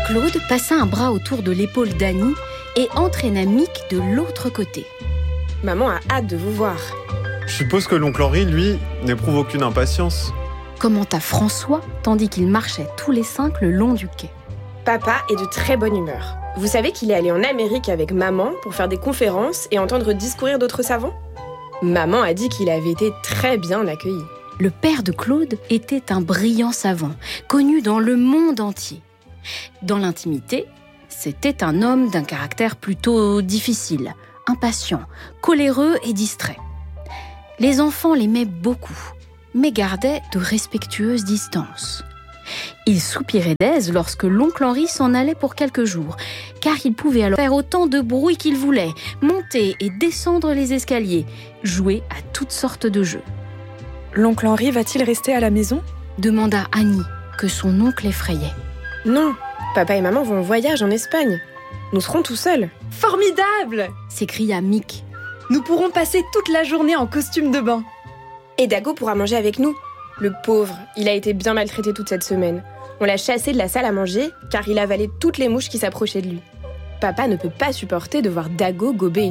Claude passa un bras autour de l'épaule d'Annie et entraîna Mick de l'autre côté. Maman a hâte de vous voir. Je suppose que l'oncle Henri, lui, n'éprouve aucune impatience. Commenta François, tandis qu'ils marchaient tous les 5 le long du quai. Papa est de très bonne humeur. Vous savez qu'il est allé en Amérique avec maman pour faire des conférences et entendre discourir d'autres savants ? Maman a dit qu'il avait été très bien accueilli. Le père de Claude était un brillant savant, connu dans le monde entier. Dans l'intimité, c'était un homme d'un caractère plutôt difficile, impatient, coléreux et distrait. Les enfants l'aimaient beaucoup, mais gardaient de respectueuses distances. Il soupirait d'aise lorsque l'oncle Henri s'en allait pour quelques jours, car il pouvait alors faire autant de bruit qu'il voulait, monter et descendre les escaliers, jouer à toutes sortes de jeux. « L'oncle Henri va-t-il rester à la maison ?» demanda Annie, que son oncle effrayait. « Non, papa et maman vont en voyage en Espagne. Nous serons tout seuls. » « Formidable !» s'écria Mick. « Nous pourrons passer toute la journée en costume de bain. » Et Dago pourra manger avec nous. Le pauvre, il a été bien maltraité toute cette semaine. On l'a chassé de la salle à manger car il avalait toutes les mouches qui s'approchaient de lui. Papa ne peut pas supporter de voir Dago gober